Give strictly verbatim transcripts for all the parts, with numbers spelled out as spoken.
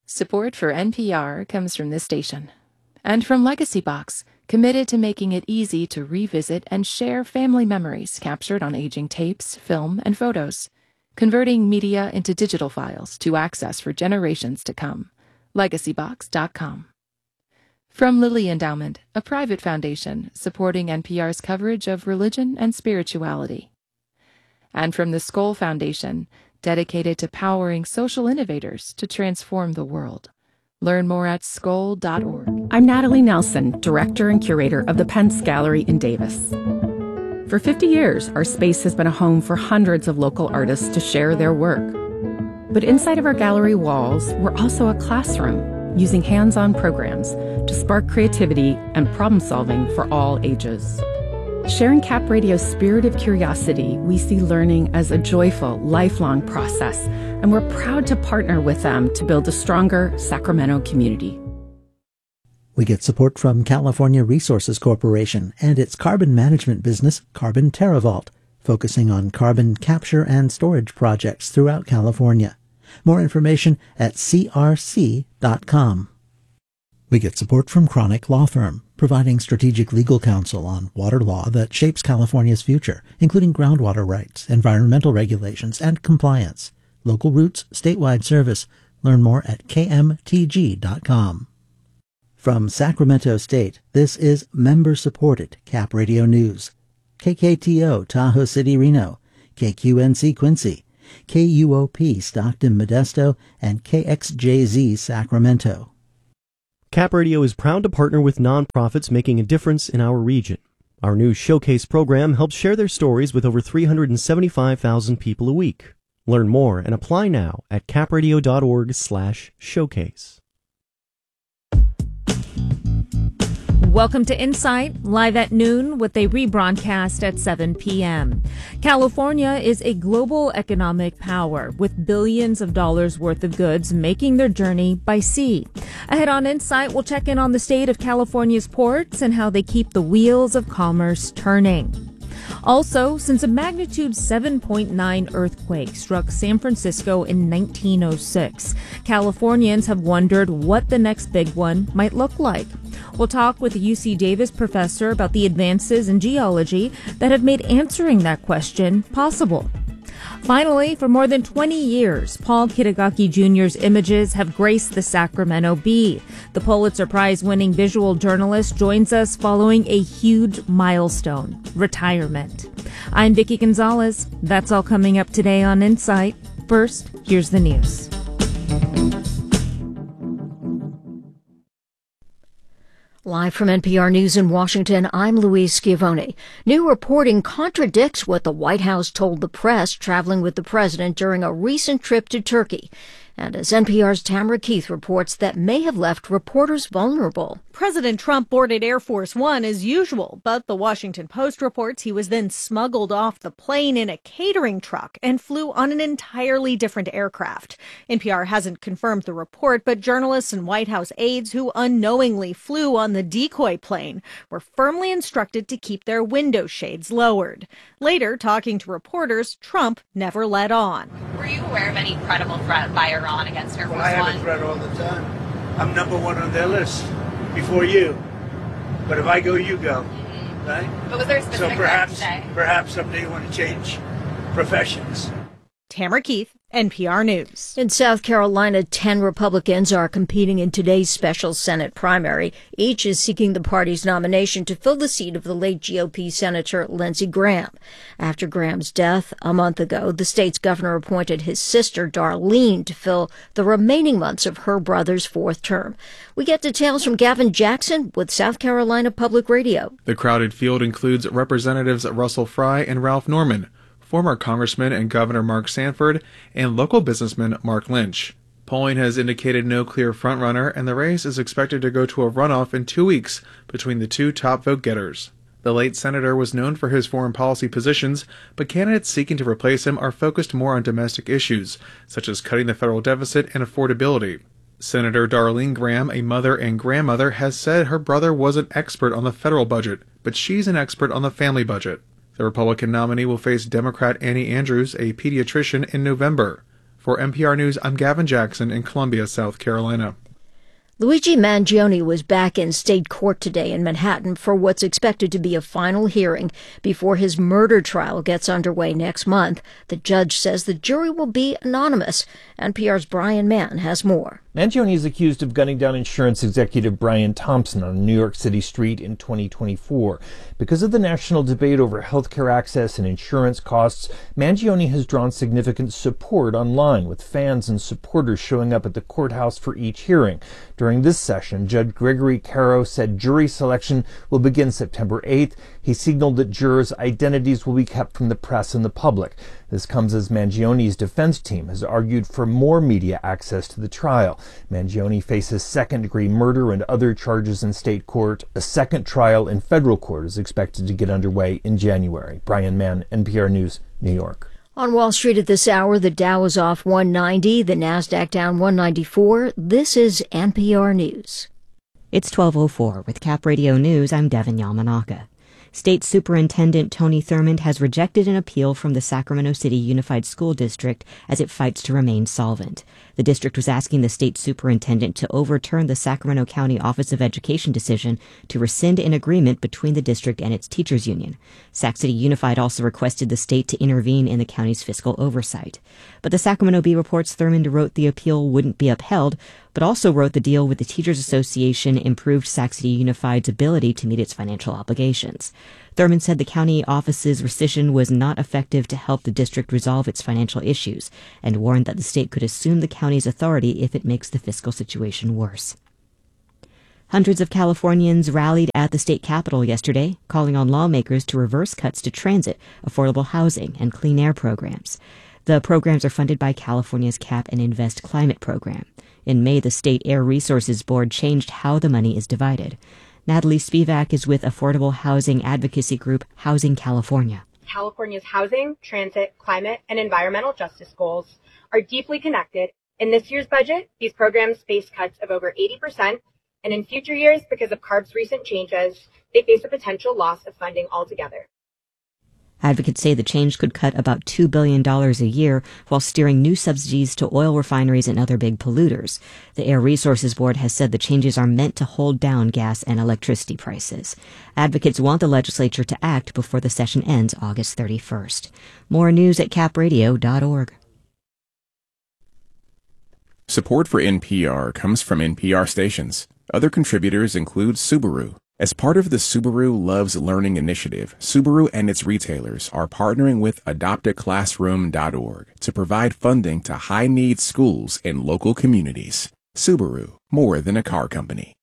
Support for N P R comes from this station. And from Legacy Box, committed to making it easy to revisit and share family memories captured on aging tapes, film, and photos, converting media into digital files to access for generations to come. legacy box dot com. From Lilly Endowment, a private foundation supporting N P R's coverage of religion and spirituality. And from the Skoll Foundation, dedicated to powering social innovators to transform the world. Learn more at skoll dot org. I'm Natalie Nelson, director and curator of the Pence Gallery in Davis. For fifty years, our space has been a home for hundreds of local artists to share their work. But inside of our gallery walls, we're also a classroom, using hands-on programs to spark creativity and problem-solving for all ages. Sharing Cap Radio's spirit of curiosity, we see learning as a joyful, lifelong process, and we're proud to partner with them to build a stronger Sacramento community. We get support from California Resources Corporation and its carbon management business, Carbon TerraVault, focusing on carbon capture and storage projects throughout California. More information at c r c dot com. We get support from Chronic Law Firm, providing strategic legal counsel on water law that shapes California's future, including groundwater rights, environmental regulations, and compliance. Local roots, statewide service. Learn more at k m t g dot com. From Sacramento State, this is member-supported Cap Radio News. K K T O Tahoe City, Reno, K Q N C Quincy, K U O P Stockton Modesto, and K X J Z Sacramento. Cap Radio is proud to partner with nonprofits making a difference in our region. Our new Showcase program helps share their stories with over three hundred seventy-five thousand people a week. Learn more and apply now at capradio dot org slash showcase. Welcome to Insight, live at noon with a rebroadcast at seven p.m. California is a global economic power with billions of dollars worth of goods making their journey by sea. Ahead on Insight, we'll check in on the state of California's ports and how they keep the wheels of commerce turning. Also, since a magnitude seven point nine earthquake struck San Francisco in nineteen oh six, Californians have wondered what the next big one might look like. We'll talk with a U C Davis professor about the advances in geology that have made answering that question possible. Finally, for more than twenty years, Paul Kitagaki Junior's images have graced the Sacramento Bee. The Pulitzer Prize-winning visual journalist joins us following a huge milestone, retirement. I'm Vicki Gonzalez. That's all coming up today on Insight. First, here's the news. Live from N P R News in Washington, I'm Louise Schiavone. New reporting contradicts what the White House told the press traveling with the president during a recent trip to Turkey. And as N P R's Tamara Keith reports, that may have left reporters vulnerable. President Trump boarded Air Force One as usual, but the Washington Post reports he was then smuggled off the plane in a catering truck and flew on an entirely different aircraft. N P R hasn't confirmed the report, but journalists and White House aides who unknowingly flew on the decoy plane were firmly instructed to keep their window shades lowered. Later, talking to reporters, Trump never let on. Were you aware of any credible threat by Iran against Air Force well, I have One? a threat all the time. I'm number one on their list before you. But if I go, you go. Mm-hmm. Right? But was there a specific so perhaps, today? perhaps someday you want to change professions. Tamara Keith, N P R News. In South Carolina, ten Republicans are competing in today's special Senate primary. Each is seeking the party's nomination to fill the seat of the late G O P Senator Lindsey Graham. After Graham's death a month ago, the state's governor appointed his sister, Darlene, to fill the remaining months of her brother's fourth term. We get details from Gavin Jackson with South Carolina Public Radio. The crowded field includes Representatives Russell Fry and Ralph Norman, former Congressman and Governor Mark Sanford, and local businessman Mark Lynch. Polling has indicated no clear frontrunner, and the race is expected to go to a runoff in two weeks between the two top vote-getters. The late senator was known for his foreign policy positions, but candidates seeking to replace him are focused more on domestic issues, such as cutting the federal deficit and affordability. Senator Darlene Graham, a mother and grandmother, has said her brother was an expert on the federal budget, but she's an expert on the family budget. The Republican nominee will face Democrat Annie Andrews, a pediatrician, in November. For N P R News, I'm Gavin Jackson in Columbia, South Carolina. Luigi Mangione was back in state court today in Manhattan for what's expected to be a final hearing before his murder trial gets underway next month. The judge says the jury will be anonymous. N P R's Brian Mann has more. Mangione is accused of gunning down insurance executive Brian Thompson on a New York City street in twenty twenty-four. Because of the national debate over health care access and insurance costs, Mangione has drawn significant support online, with fans and supporters showing up at the courthouse for each hearing. During this session, Judge Gregory Caro said jury selection will begin September eighth. He signaled that jurors' identities will be kept from the press and the public. This comes as Mangione's defense team has argued for more media access to the trial. Mangione faces second-degree murder and other charges in state court. A second trial in federal court is expected to get underway in January. Brian Mann, N P R News, New York. On Wall Street at this hour, the Dow is off one ninety, the Nasdaq down one ninety-four. This is N P R News. It's twelve oh four. With Cap Radio News, I'm Devin Yamanaka. State Superintendent Tony Thurmond has rejected an appeal from the Sacramento City Unified School District as it fights to remain solvent. The district was asking the state superintendent to overturn the Sacramento County Office of Education decision to rescind an agreement between the district and its teachers union. Sac City Unified also requested the state to intervene in the county's fiscal oversight. But the Sacramento Bee reports Thurmond wrote the appeal wouldn't be upheld, but also wrote the deal with the Teachers Association improved Sac City Unified's ability to meet its financial obligations. Thurmond said the county office's rescission was not effective to help the district resolve its financial issues, and warned that the state could assume the county's authority if it makes the fiscal situation worse. Hundreds of Californians rallied at the state capitol yesterday, calling on lawmakers to reverse cuts to transit, affordable housing, and clean air programs. The programs are funded by California's Cap and Invest climate program. In May, the State Air Resources Board changed how the money is divided. Natalie Spivak is with affordable housing advocacy group Housing California. California's housing, transit, climate, and environmental justice goals are deeply connected. In this year's budget, these programs face cuts of over eighty percent, and in future years, because of CARB's recent changes, they face a potential loss of funding altogether. Advocates say the change could cut about two billion dollars a year while steering new subsidies to oil refineries and other big polluters. The Air Resources Board has said the changes are meant to hold down gas and electricity prices. Advocates want the legislature to act before the session ends August thirty-first. More news at cap radio dot org. Support for N P R comes from N P R stations. Other contributors include Subaru. As part of the Subaru Loves Learning initiative, Subaru and its retailers are partnering with adopt a classroom dot org to provide funding to high-need schools in local communities. Subaru, more than a car company.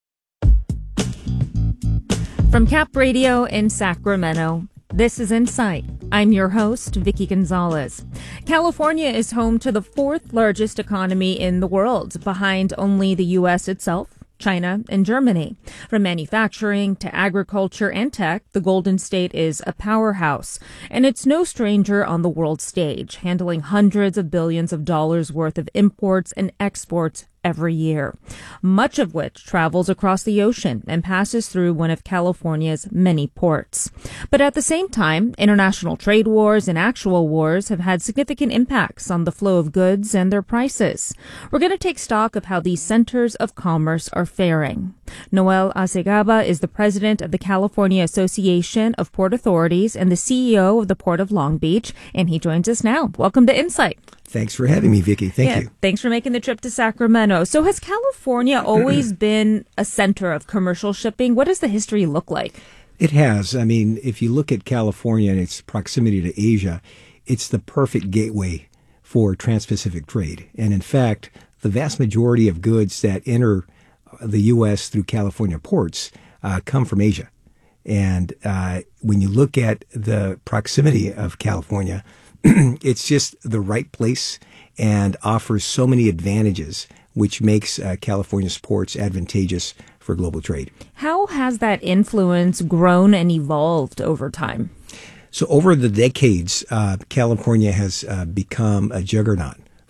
From Cap Radio in Sacramento, this is Insight. I'm your host, Vicky Gonzalez. California is home to the fourth largest economy in the world, behind only the U S itself, China, and Germany. From manufacturing to agriculture and tech, the Golden State is a powerhouse. And it's no stranger on the world stage, handling hundreds of billions of dollars worth of imports and exports every year, much of which travels across the ocean and passes through one of California's many ports. But at the same time, international trade wars and actual wars have had significant impacts on the flow of goods and their prices. We're going to take stock of how these centers of commerce are faring. Noel Acegaba is the president of the California Association of Port Authorities and the C E O of the Port of Long Beach, and he joins us now. Welcome to Insight. Thanks for having me, Vicki. Thank yeah, you. Thanks for making the trip to Sacramento. So has California always been a center of commercial shipping? What does the history look like? It has. I mean, if you look at California and its proximity to Asia, it's the perfect gateway for trans-Pacific trade. And in fact, the vast majority of goods that enter the U S through California ports uh, come from Asia. And uh, when you look at the proximity of California, it's just the right place and offers so many advantages, which makes uh, California's ports advantageous for global trade. How has that influence grown and evolved over time? So over the decades, uh, California has uh, become a juggernaut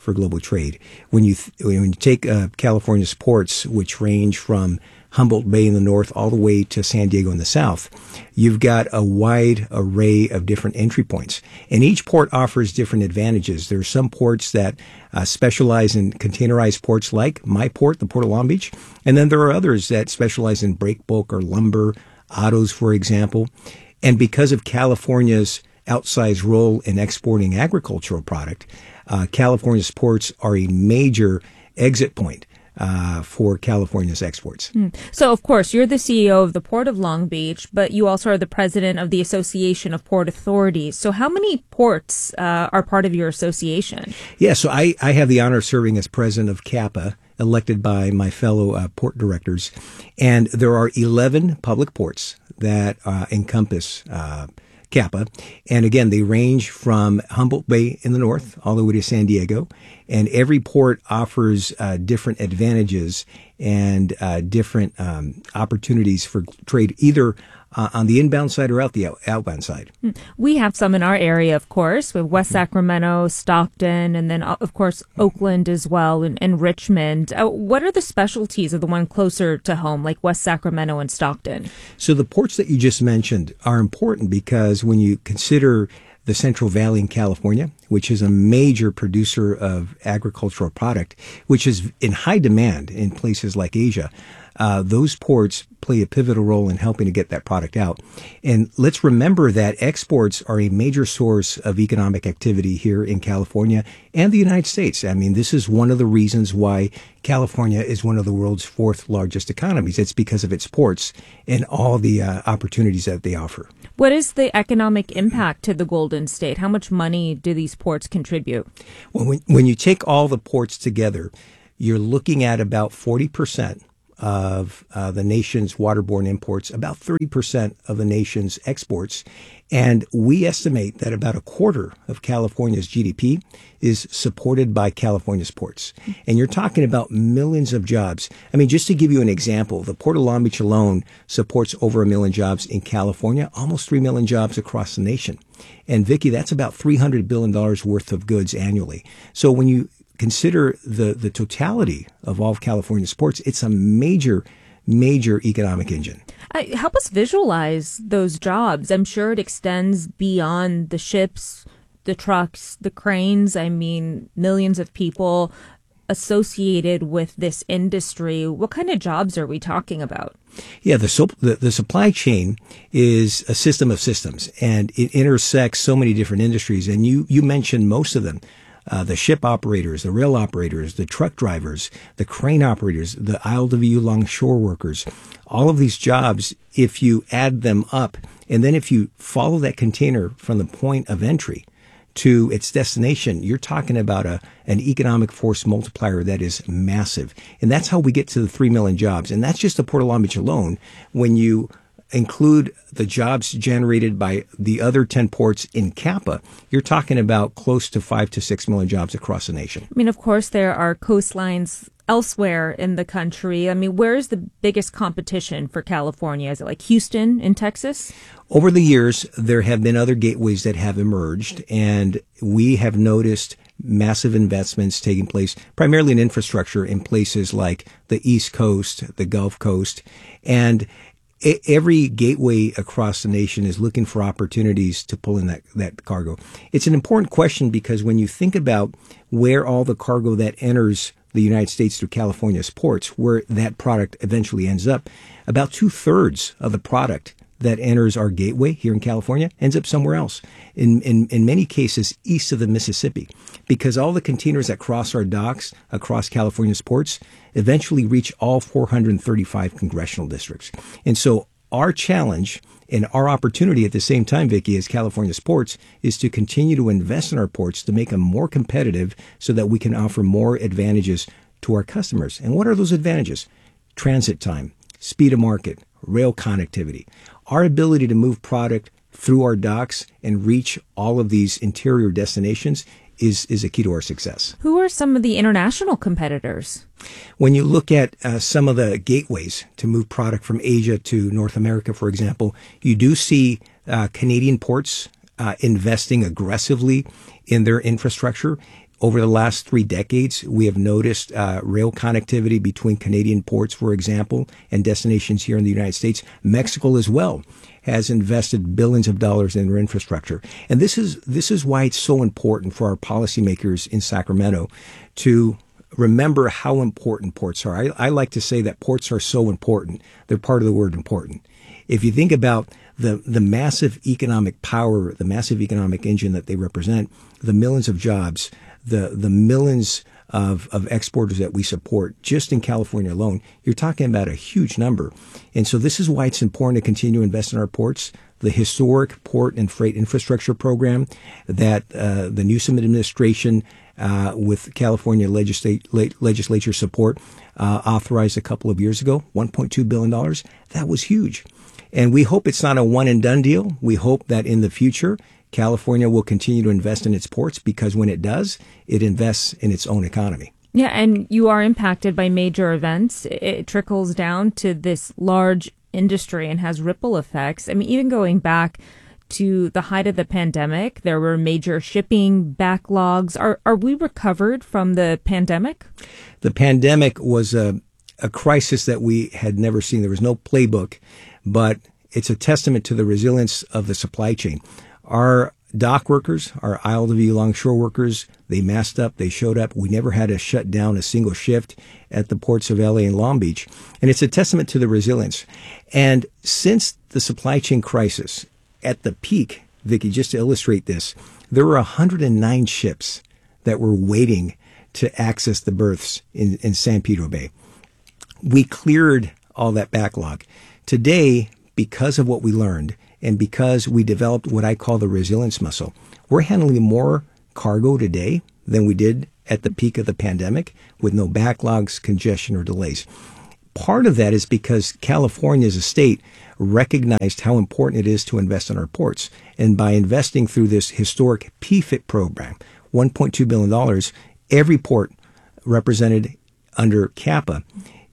for global trade. When you th- when you take uh, California's ports, which range from Humboldt Bay in the north all the way to San Diego in the south, you've got a wide array of different entry points. And each port offers different advantages. There are some ports that uh, specialize in containerized ports like my port, the Port of Long Beach. And then there are others that specialize in break bulk or lumber, autos, for example. And because of California's outsized role in exporting agricultural product, uh, California's ports are a major exit point Uh, for California's exports. Mm. So, of course, you're the C E O of the Port of Long Beach, but you also are the president of the Association of Port Authorities. So how many ports uh, are part of your association? Yeah, so I, I have the honor of serving as president of CAPA, elected by my fellow uh, port directors. And there are eleven public ports that uh, encompass uh, CAPA. And again, they range from Humboldt Bay in the north all the way to San Diego. And every port offers uh, different advantages and uh, different um, opportunities for trade, either uh, on the inbound side or out the out- outbound side. We have some in our area, of course, with West Sacramento, Stockton, and then, of course, Oakland as well, and, and Richmond. Uh, what are the specialties of the one closer to home, like West Sacramento and Stockton? So the ports that you just mentioned are important because when you consider the Central Valley in California, which is a major producer of agricultural product, which is in high demand in places like Asia, uh, those ports play a pivotal role in helping to get that product out. And let's remember that exports are a major source of economic activity here in California and the United States. I mean, this is one of the reasons why California is one of the world's fourth largest economies. It's because of its ports and all the uh, opportunities that they offer. What is the economic impact to the Golden State? How much money do these ports contribute? Well, when, when you take all the ports together, you're looking at about forty percent of uh, the nation's waterborne imports, about thirty percent of the nation's exports. And we estimate that about a quarter of California's G D P is supported by California's ports. And you're talking about millions of jobs. I mean, just to give you an example, the Port of Long Beach alone supports over a million jobs in California, almost three million jobs across the nation. And Vicki, that's about three hundred billion dollars worth of goods annually. So when you consider the, the totality of all of California's ports, it's a major, major economic engine. Uh, help us visualize those jobs. I'm sure it extends beyond the ships, the trucks, the cranes. I mean, millions of people associated with this industry. What kind of jobs are we talking about? Yeah, the, so, the the supply chain is a system of systems, and it intersects so many different industries. And you you mentioned most of them. Uh, the ship operators, the rail operators, the truck drivers, the crane operators, the I L W longshore workers, all of these jobs, if you add them up, and then if you follow that container from the point of entry to its destination, you're talking about a an economic force multiplier that is massive. And that's how we get to the three million jobs. And that's just the Port of Long Beach alone. When you include the jobs generated by the other ten ports in CAPA, you're talking about close to five to six million jobs across the nation. I mean, of course, there are coastlines elsewhere in the country. I mean, where is the biggest competition for California? Is it like Houston in Texas? Over the years, there have been other gateways that have emerged, and we have noticed massive investments taking place, primarily in infrastructure in places like the East Coast, the Gulf Coast, and every gateway across the nation is looking for opportunities to pull in that, that cargo. It's an important question because when you think about where all the cargo that enters the United States through California's ports, where that product eventually ends up, about two thirds of the product that enters our gateway here in California ends up somewhere else. In, in, in many cases, east of the Mississippi, because all the containers that cross our docks across California's ports eventually reach all four hundred thirty-five congressional districts. And so our challenge and our opportunity at the same time, Vicki, as California's ports, is to continue to invest in our ports to make them more competitive so that we can offer more advantages to our customers. And what are those advantages? Transit time, speed of market, rail connectivity, our ability to move product through our docks and reach all of these interior destinations is, is a key to our success. Who are some of the international competitors? When you look at uh, some of the gateways to move product from Asia to North America, for example, you do see uh, Canadian ports uh, investing aggressively in their infrastructure. over the last three decades, we have noticed uh, rail connectivity between Canadian ports, for example, and destinations here in the United States. Mexico as well has invested billions of dollars in their infrastructure. And this is this is why it's so important for our policymakers in Sacramento to remember how important ports are. I, I like to say that ports are so important. They're part of the word important. If you think about the, the massive economic power, the massive economic engine that they represent, the millions of jobs, the, the millions of, of exporters that we support just in California alone, you're talking about a huge number. And so this is why it's important to continue to invest in our ports. The historic port and freight infrastructure program that uh, the Newsom administration, uh, with California legislat- legislature support, uh, authorized a couple of years ago, one point two billion dollars. That was huge. And we hope it's not a one and done deal. We hope that in the future, California will continue to invest in its ports, because when it does, it invests in its own economy. Yeah, and you are impacted by major events. It trickles down to this large industry and has ripple effects. I mean, even going back to the height of the pandemic, there were major shipping backlogs. Are are we recovered from the pandemic? The pandemic was a, a crisis that we had never seen. There was no playbook, but it's a testament to the resilience of the supply chain. Our dock workers, our I L W longshore workers, they masked up, they showed up. We never had to shut down a single shift at the ports of L A and Long Beach. And it's a testament to the resilience. And since the supply chain crisis, at the peak, Vicki, just to illustrate this, there were one hundred nine ships that were waiting to access the berths in, in San Pedro Bay. We cleared all that backlog. Today, because of what we learned, and because we developed what I call the resilience muscle, we're handling more cargo today than we did at the peak of the pandemic, with no backlogs, congestion, or delays. Part of that is because California as a state recognized how important it is to invest in our ports. And by investing through this historic P F I T program, one point two billion dollars, every port represented under CAPA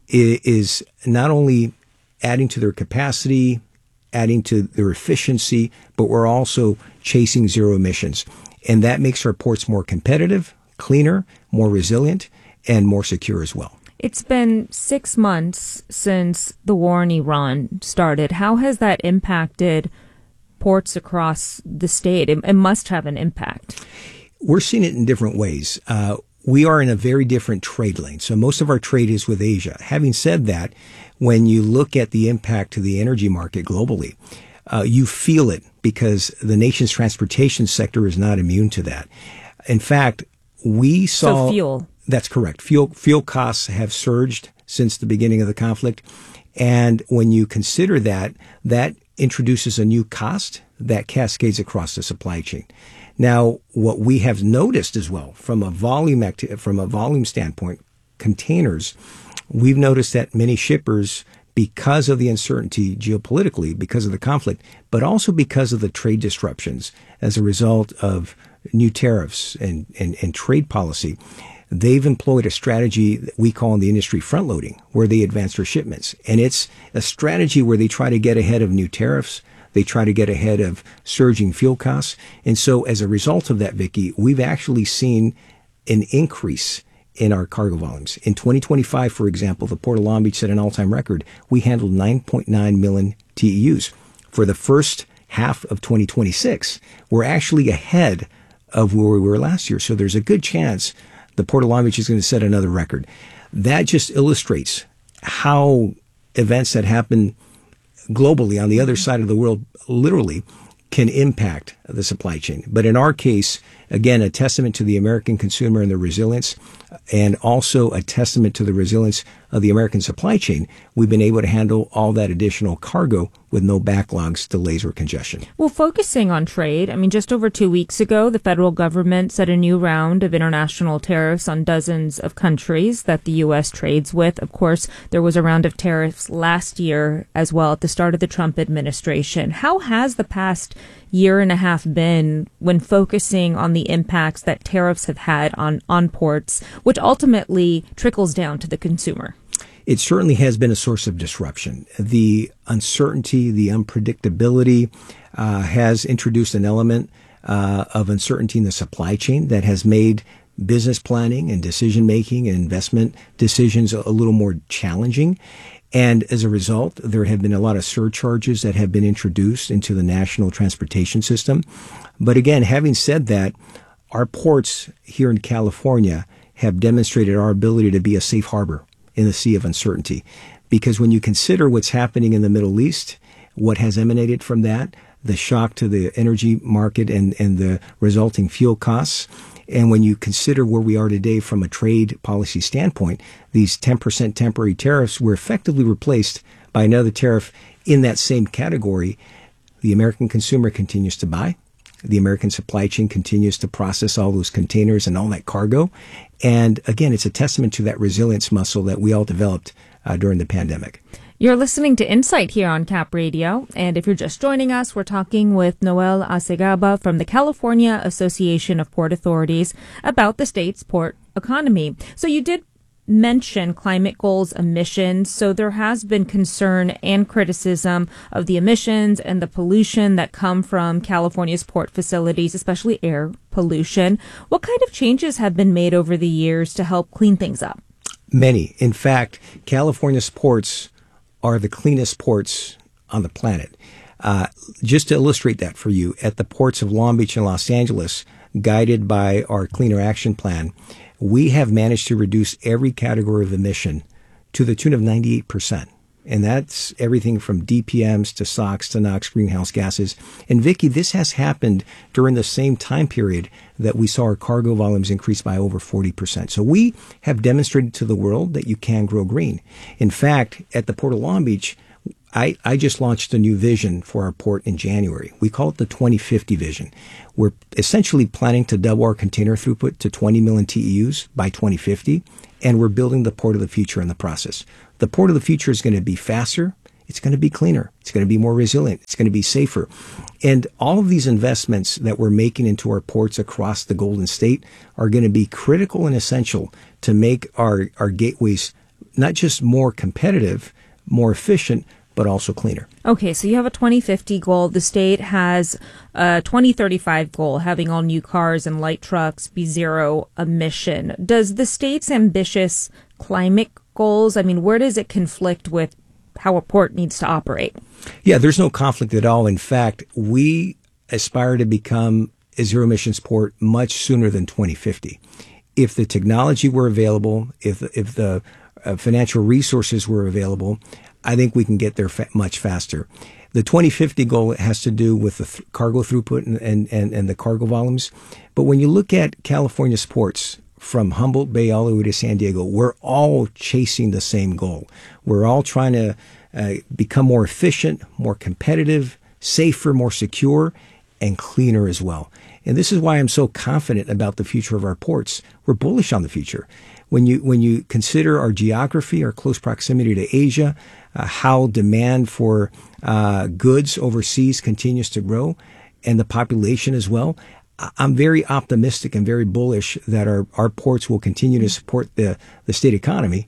is not only adding to their capacity, adding to their efficiency, but we're also chasing zero emissions. And that makes our ports more competitive, cleaner, more resilient, and more secure as well. It's been six months since the war in Iran started. How has that impacted ports across the state? It, it must have an impact. We're seeing it in different ways. Uh, we are in a very different trade lane. So most of our trade is with Asia. Having said that, when you look at the impact to the energy market globally, uh, you feel it, because the nation's transportation sector is not immune to that. In fact, we saw... So fuel. That's correct. Fuel, fuel costs have surged since the beginning of the conflict. And when you consider that, that introduces a new cost that cascades across the supply chain. Now, what we have noticed as well, from a volume acti- from a volume standpoint, containers, we've noticed that many shippers, because of the uncertainty geopolitically, because of the conflict, but also because of the trade disruptions as a result of new tariffs and, and, and trade policy, they've employed a strategy that we call in the industry front loading, where they advance their shipments. And it's a strategy where they try to get ahead of new tariffs. They try to get ahead of surging fuel costs. And so as a result of that, Vicki, we've actually seen an increase in our cargo volumes. In twenty twenty-five, for example, the Port of Long Beach set an all-time record. We handled nine point nine million T E Us. For the first half of twenty twenty-six, we're actually ahead of where we were last year. So there's a good chance the Port of Long Beach is going to set another record. That just illustrates how events that happen globally on the other side of the world literally can impact the supply chain. But in our case, again, a testament to the American consumer and their resilience, and also a testament to the resilience of the American supply chain. We've been able to handle all that additional cargo with no backlogs, delays, or congestion. Well, focusing on trade, I mean, just over two weeks ago, the federal government set a new round of international tariffs on dozens of countries that the U S trades with. Of course, there was a round of tariffs last year as well at the start of the Trump administration. How has the past year and a half been when focusing on the impacts that tariffs have had on, on ports, which ultimately trickles down to the consumer? It certainly has been a source of disruption. The uncertainty, the unpredictability uh, has introduced an element uh, of uncertainty in the supply chain that has made business planning and decision making and investment decisions a little more challenging. And as a result, there have been a lot of surcharges that have been introduced into the national transportation system. But again, having said that, our ports here in California have demonstrated our ability to be a safe harbor in the sea of uncertainty. Because when you consider what's happening in the Middle East, what has emanated from that, the shock to the energy market and, and the resulting fuel costs, and when you consider where we are today from a trade policy standpoint, these ten percent temporary tariffs were effectively replaced by another tariff in that same category. The American consumer continues to buy. The American supply chain continues to process all those containers and all that cargo. And again, it's a testament to that resilience muscle that we all developed uh, during the pandemic. You're listening to Insight here on Cap Radio, and if you're just joining us, we're talking with Noel Acegaba from the California Association of Port Authorities about the state's port economy. So you did mention climate goals emissions, so there has been concern and criticism of the emissions and the pollution that come from California's port facilities, especially air pollution. What kind of changes have been made over the years to help clean things up? Many. In fact, California's ports are the cleanest ports on the planet. Uh, just to illustrate that for you, at the ports of Long Beach and Los Angeles, guided by our Cleaner Action Plan, we have managed to reduce every category of emission to the tune of ninety-eight percent. And that's everything from D P Ms to SOx to NOx greenhouse gases. And Vicki, this has happened during the same time period that we saw our cargo volumes increase by over forty percent. So we have demonstrated to the world that you can grow green. In fact, at the Port of Long Beach, I, I just launched a new vision for our port in January. We call it the twenty fifty vision. We're essentially planning to double our container throughput to twenty million T E Us by twenty fifty, and we're building the port of the future in the process. The port of the future is going to be faster. It's going to be cleaner. It's going to be more resilient. It's going to be safer. And all of these investments that we're making into our ports across the Golden State are going to be critical and essential to make our, our gateways not just more competitive, more efficient, but also cleaner. Okay, so you have a twenty fifty goal. The state has a twenty thirty-five goal, having all new cars and light trucks be zero emission. Does the state's ambitious climate goals, I mean, where does it conflict with how a port needs to operate? Yeah, there's no conflict at all. In fact, we aspire to become a zero emissions port much sooner than twenty fifty. If the technology were available, if, if the uh, financial resources were available, I think we can get there fa- much faster. The twenty fifty goal has to do with the th- cargo throughput and, and, and, and the cargo volumes. But when you look at California's ports, from Humboldt Bay all the way to San Diego, we're all chasing the same goal. We're all trying to uh, become more efficient, more competitive, safer, more secure, and cleaner as well. And this is why I'm so confident about the future of our ports. We're bullish on the future. When you when you consider our geography, our close proximity to Asia, uh, how demand for uh, goods overseas continues to grow, and the population as well, I'm very optimistic and very bullish that our, our ports will continue to support the, the state economy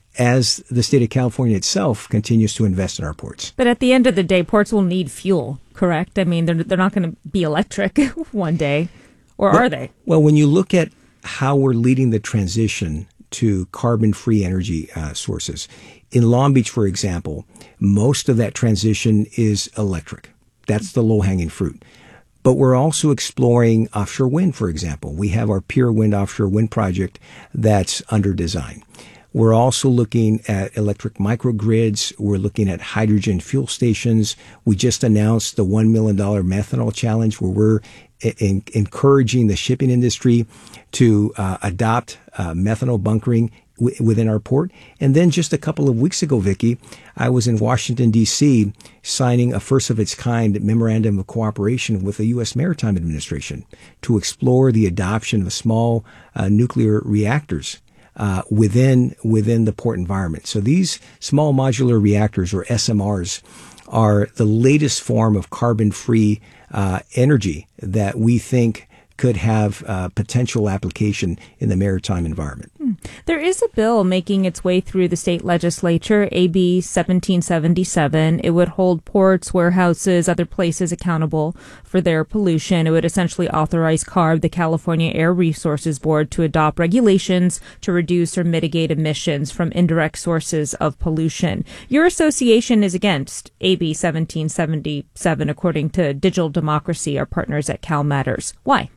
as the state of California itself continues to invest in our ports. But at the end of the day, ports will need fuel, correct? I mean, they're, they're not going to be electric one day, or well, are they? Well, when you look at how we're leading the transition to carbon-free energy uh, sources, in Long Beach, for example, most of that transition is electric. That's the low-hanging fruit. But we're also exploring offshore wind, for example. We have our Pier Wind offshore wind project that's under design. We're also looking at electric microgrids. We're looking at hydrogen fuel stations. We just announced the one million dollars methanol challenge, where we're in- encouraging the shipping industry to uh, adopt uh, methanol bunkering w- within our port. And then just a couple of weeks ago, Vicki, I was in Washington, D C, signing a first-of-its-kind memorandum of cooperation with the U S Maritime Administration to explore the adoption of small uh, nuclear reactors uh, within within the port environment. So these small modular reactors, or S M Rs, are the latest form of carbon-free uh, energy that we think could have uh, potential application in the maritime environment. There is a bill making its way through the state legislature, A B seventeen seventy-seven. It would hold ports, warehouses, other places accountable for their pollution. It would essentially authorize CARB, the California Air Resources Board, to adopt regulations to reduce or mitigate emissions from indirect sources of pollution. Your association is against A B seventeen seventy-seven, according to Digital Democracy, our partners at Cal Matters. Why?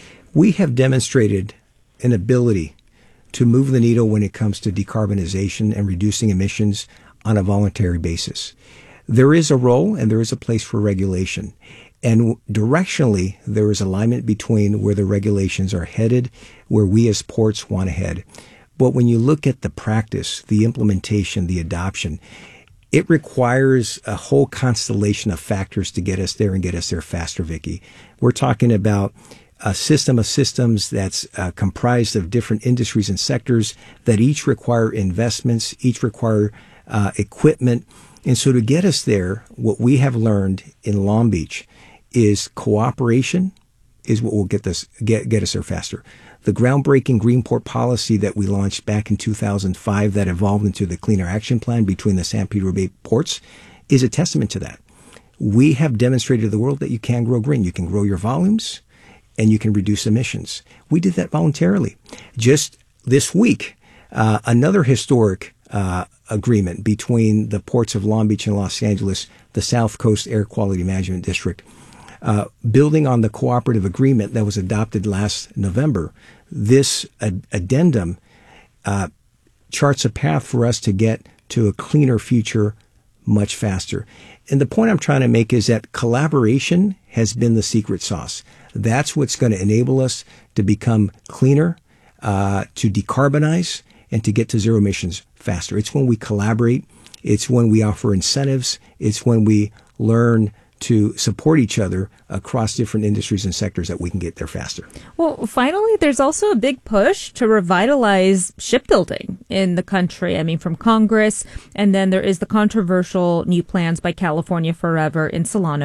We have demonstrated an ability to move the needle when it comes to decarbonization and reducing emissions on a voluntary basis. There is a role and there is a place for regulation. And directionally, there is alignment between where the regulations are headed, where we as ports want to head. But when you look at the practice, the implementation, the adoption, it requires a whole constellation of factors to get us there and get us there faster, Vicki. We're talking about a system of systems that's uh, comprised of different industries and sectors that each require investments, each require uh, equipment. And so to get us there, what we have learned in Long Beach is cooperation is what will get us get, get us there faster. The groundbreaking Greenport policy that we launched back in two thousand five that evolved into the Clean Air Action Plan between the San Pedro Bay ports is a testament to that. We have demonstrated to the world that you can grow green. You can grow your volumes and you can reduce emissions. We did that voluntarily. Just this week, uh, another historic uh, agreement between the ports of Long Beach and Los Angeles, the South Coast Air Quality Management District, uh, building on the cooperative agreement that was adopted last November. This ad- addendum uh, charts a path for us to get to a cleaner future much faster. And the point I'm trying to make is that collaboration has been the secret sauce. That's what's going to enable us to become cleaner, uh, to decarbonize, and to get to zero emissions faster. It's when we collaborate. It's when we offer incentives. It's when we learn to support each other across different industries and sectors that we can get there faster. Well, finally, there's also a big push to revitalize shipbuilding in the country. I mean, from Congress, and then there is the controversial new plans by California Forever in Solano